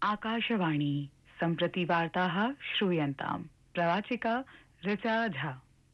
आकाशवाणी सम्प्रति वार्ताः श्रूयन्ताम्। प्रवाचिका ऋचा झा।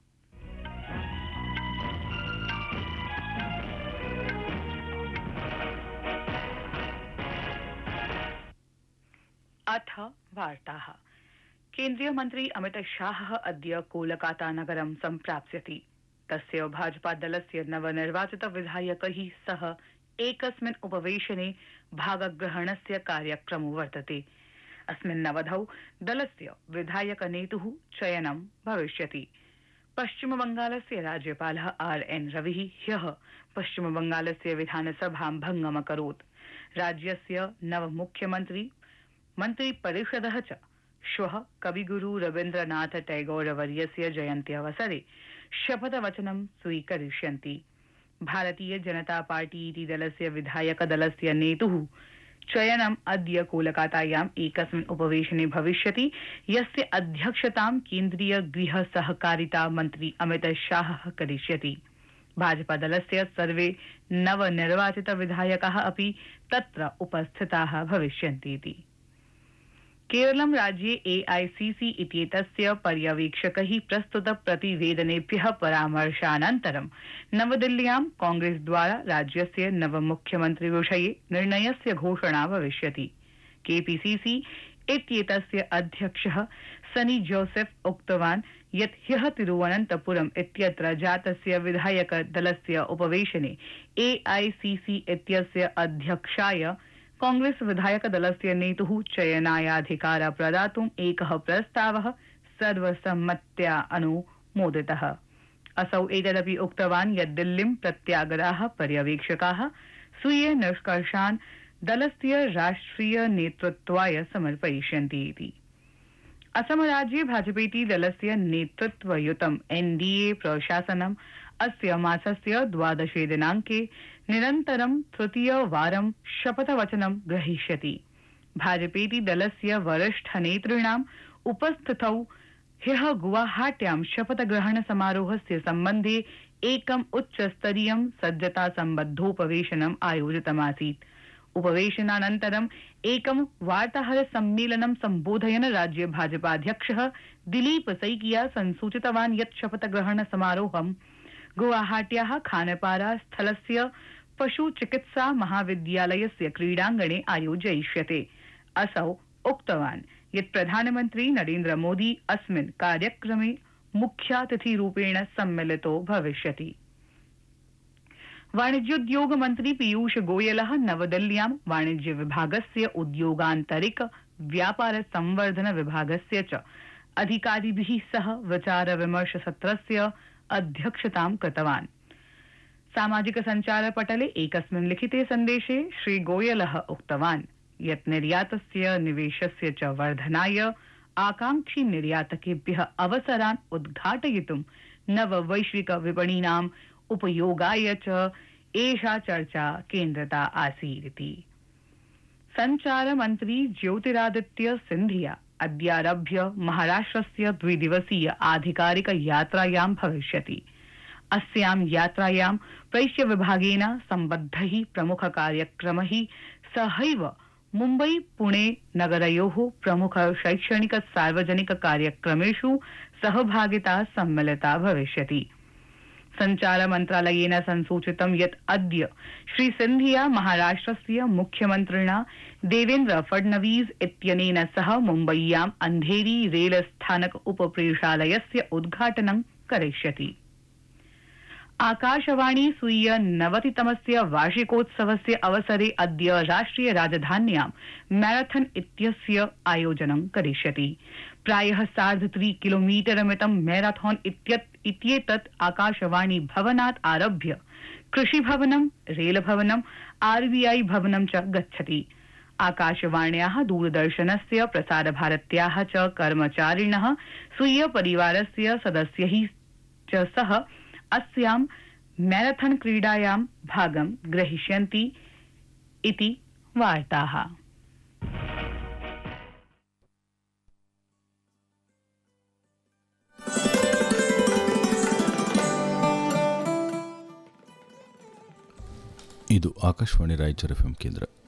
अथ वार्ताः। केन्द्रीय मन्त्री अमित शाहः अद्य कोलकाता नगरं सम्प्राप्स्यति। तस्य भाजपा दलस्य नवनिर्वाचित विधायकैः सह एकस्मिन् उपवेशने भागग्रहणस्य कार्यक्रमो वर्तते। अस्मिन् अवधौ दलस्य विधायकनेतुः चयनं भविष्यति। पश्चिमबंगालस्य राज्यपालः आर्.एन्. रविः ह्यः पश्चिमबंगालस्य विधानसभां भङ्गम् अकरोत्। राज्यस्य नवमुख्यमन्त्री मन्त्रिपरिषदः च श्वः कविगुरु रवीन्द्रनाथ टैगोरवर्यस्य जयन्त्यवसरे शपथवचनं स्वीकरिष्यन्ति। भारतीय जनता पार्टी इति दलस्य विधायकदलस्य नेतुः चयनम् अद्य कोलकातायाम् एकस्मिन् उपवेशने भविष्यति, यस्य अध्यक्षतां केन्द्रीय गृह सहकारिता मन्त्री अमित शाहः करिष्यति। भाजपा दलस्य सर्वे नवनिर्वाचित विधायकाः अपि तत्र उपस्थिताः भविष्यन्ति। केरलं राज्ये AICC इत्येतस्य पर्यवेक्षकैः प्रस्तुत प्रतिवेदनेभ्यः परामर्शानन्तरं नवदिल्ल्यां कांग्रेस द्वारा राज्यस्य नवमुख्यमन्त्रिविषये निर्णयस्य घोषणा भविष्यति। KPCC इत्येतस्य अध्यक्षः सनी जोसेफ उक्तवान् यत् ह्यः तिरुवनन्तपुरम् इत्यत्र जातस्य विधायकदलस्य उपवेशने AICC इत्यस्य अध्यक्षाय कांग्रेस विधायकदलस्य नेतुः चयनायाधिकार प्रदातुम् एकः प्रस्तावः सर्वसम्मत्या अनुमोदितः। असौ एतदपि उक्तवान् यत् दिल्लीं प्रत्यागताः पर्यवेक्षकाः स्वीय निष्कर्षान् दलस्य राष्ट्रिय नेतृत्वाय समर्पयिष्यन्ति इति। असम राज्ये भाजपेति दलस्य नेतृत्वयुतं NDA प्रशासनम् अस्य मासस्य 12 दिनाङ्के निरन्तरं तृतीयवारं शपथवचनं ग्रहीष्यति। भाजपेति दलस्य वरिष्ठनेतॄणाम् उपस्थितौ ह्यः गुवाहाट्यां शपथग्रहण समारोहस्य सम्बन्धे एकम् उच्चस्तरीयं सज्जता सम्बद्धोपवेशनम् आयोजितमासीत्। उपवेशनानन्तरम् एकं वार्ताहर सम्मेलनं सम्बोधयन् राज्य भाजपाध्यक्षः दिलीप सैकिया संसूचितवान् यत् शपथग्रहण समारोहं गुवाहाट्याः खानपारा स्थलस्य पशु चिकित्सा महाविद्यालयस्य क्रीडाङ्गणे आयोजयिष्यते। असौ उक्तवान् यत् प्रधानमन्त्री नरेन्द्र मोदी अस्मिन् कार्यक्रमे मुख्यातिथिरूपेण सम्मिलितो भविष्यति। वाणिज्योद्योग मन्त्री पीयूष गोयलः नवदिल्ल्यां वाणिज्य विभागस्य उद्योगान्तरिक व्यापार संवर्धन विभागस्य च अधिकारिभिः सह विचार विमर्श सत्रस्य अध्यक्षतां कृतवान्। सामाजिक सञ्चार पटले एकस्मिन् लिखिते सन्देशे श्री गोयलः उक्तवान् यत् निर्यातस्य निवेशस्य च वर्धनाय आकांक्षी निर्यातकेभ्यः अवसरान् उद्घाटयितुं नववैश्विक विपणीनाम् उपयोगाय च एषा चर्चा केन्द्रिता आसीदिति। सञ्चार मन्त्री ज्योतिरादित्य सिन्धिया अद्यारभ्य महाराष्ट्रस्य 2 दिवसीय आधिकारिक यात्रायां भविष्यति। अस्यां यात्रायां प्रैष्य विभागेन सम्बद्धैः प्रमुख कार्यक्रमैः सहैव मुम्बई पुणे नगरयोः प्रमुख शैक्षणिक सार्वजनिक कार्यक्रमेषु सहभागिता सम्मिलिता भविष्यति। सञ्चार मन्त्रालयेन संसूचितं यत् अद्य श्री सिन्धिया महाराष्ट्रस्य मुख्यमन्त्रिणा देवेन्द्र फडणवीस इत्यनेन सह मुम्बय्याम् अन्धेरी रेल स्थानक उपप्रेषालयस्य उद्घाटनं करिष्यति। आकाशवाणी स्वीय 90तमस्य वार्षिकोत्सवस्य अवसरे अद्य राष्ट्रिय राजधान्यां मैराथन इत्यस्य आयोजनं करिष्यति। प्रायः 3.5 किलोमीटरमितं मैराथन इत्येतत् आकाशवाणी भवनात् आरभ्य कृषिभवनं, रेलभवनं, RBI भवनं च गच्छति। आकाशवाण्याः दूरदर्शनस्य प्रसारभारत्याः च कर्मचारिणः स्वीय परिवारस्य सदस्यैः च सह अस्यां मैराथन क्रीडायां भागं ग्रहीष्यन्ति इति वार्ताः। ಇದು ಆಕಾಶವಾಣಿ ರಾಯಚೂರು FM ಕೇಂದ್ರ.